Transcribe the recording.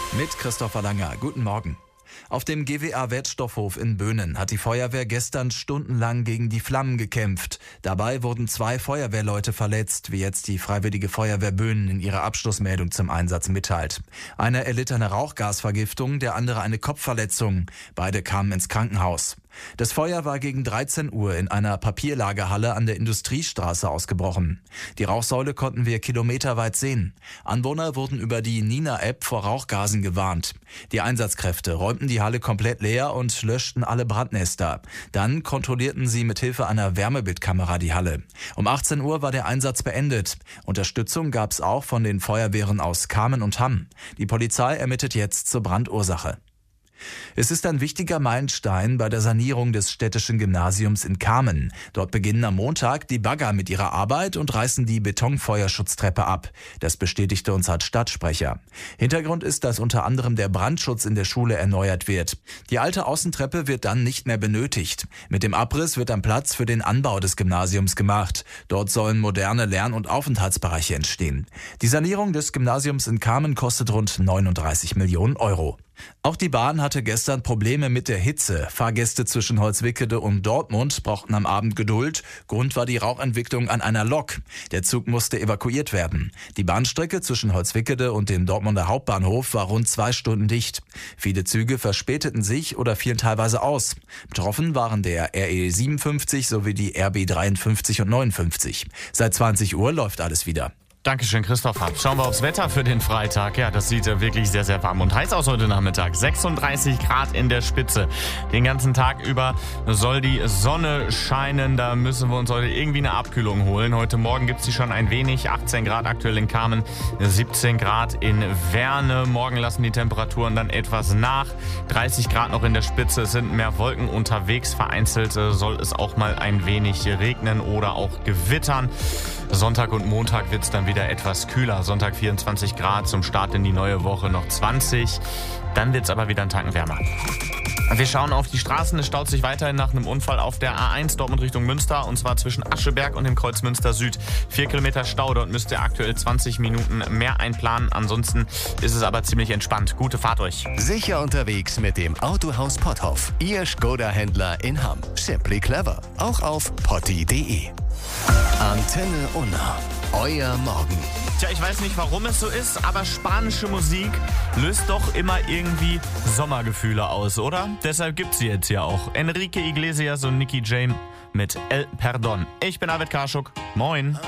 Mit Christopher Langer. Guten Morgen. Auf dem GWA-Wertstoffhof in Böhnen hat die Feuerwehr gestern stundenlang gegen die Flammen gekämpft. Dabei wurden 2 Feuerwehrleute verletzt, wie jetzt die Freiwillige Feuerwehr Böhnen in ihrer Abschlussmeldung zum Einsatz mitteilt. Einer erlitt eine Rauchgasvergiftung, der andere eine Kopfverletzung. Beide kamen ins Krankenhaus. Das Feuer war gegen 13 Uhr in einer Papierlagerhalle an der Industriestraße ausgebrochen. Die Rauchsäule konnten wir kilometerweit sehen. Anwohner wurden über die Nina-App vor Rauchgasen gewarnt. Die Einsatzkräfte räumten die Halle komplett leer und löschten alle Brandnester. Dann kontrollierten sie mit Hilfe einer Wärmebildkamera die Halle. Um 18 Uhr war der Einsatz beendet. Unterstützung gab es auch von den Feuerwehren aus Kamen und Hamm. Die Polizei ermittelt jetzt zur Brandursache. Es ist ein wichtiger Meilenstein bei der Sanierung des städtischen Gymnasiums in Kamen. Dort beginnen am Montag die Bagger mit ihrer Arbeit und reißen die Betonfeuerschutztreppe ab. Das bestätigte uns als Stadtsprecher. Hintergrund ist, dass unter anderem der Brandschutz in der Schule erneuert wird. Die alte Außentreppe wird dann nicht mehr benötigt. Mit dem Abriss wird ein Platz für den Anbau des Gymnasiums gemacht. Dort sollen moderne Lern- und Aufenthaltsbereiche entstehen. Die Sanierung des Gymnasiums in Kamen kostet rund 39 Millionen Euro. Auch die Bahn hatte gestern Probleme mit der Hitze. Fahrgäste zwischen Holzwickede und Dortmund brauchten am Abend Geduld. Grund war die Rauchentwicklung an einer Lok. Der Zug musste evakuiert werden. Die Bahnstrecke zwischen Holzwickede und dem Dortmunder Hauptbahnhof war rund 2 Stunden dicht. Viele Züge verspäteten sich oder fielen teilweise aus. Betroffen waren der RE 57 sowie die RB 53 und 59. Seit 20 Uhr läuft alles wieder. Dankeschön, Christopher. Schauen wir aufs Wetter für den Freitag. Ja, das sieht wirklich sehr, sehr warm und heiß aus heute Nachmittag. 36 Grad in der Spitze. Den ganzen Tag über soll die Sonne scheinen. Da müssen wir uns heute irgendwie eine Abkühlung holen. Heute Morgen gibt es die schon ein wenig. 18 Grad aktuell in Kamen, 17 Grad in Werne. Morgen lassen die Temperaturen dann etwas nach. 30 Grad noch in der Spitze. Es sind mehr Wolken unterwegs. Vereinzelt soll es auch mal ein wenig regnen oder auch gewittern. Sonntag und Montag wird es dann wieder etwas kühler. Sonntag 24 Grad, zum Start in die neue Woche noch 20. Dann wird es aber wieder einen Tacken wärmer. Wir schauen auf die Straßen. Es staut sich weiterhin nach einem Unfall auf der A1 Dortmund Richtung Münster. Und zwar zwischen Ascheberg und dem Kreuz Münster Süd. 4 Kilometer Stau. Dort müsst ihr aktuell 20 Minuten mehr einplanen. Ansonsten ist es aber ziemlich entspannt. Gute Fahrt euch. Sicher unterwegs mit dem Autohaus Potthoff. Ihr Skoda-Händler in Hamm. Simply clever. Auch auf potti.de. Antenne Unna. Euer Morgen. Tja, ich weiß nicht, warum es so ist, aber spanische Musik löst doch immer irgendwie Sommergefühle aus, oder? Deshalb gibt's sie jetzt ja auch. Enrique Iglesias und Nicky Jam mit El Perdón. Ich bin Arvid Karschuk. Moin.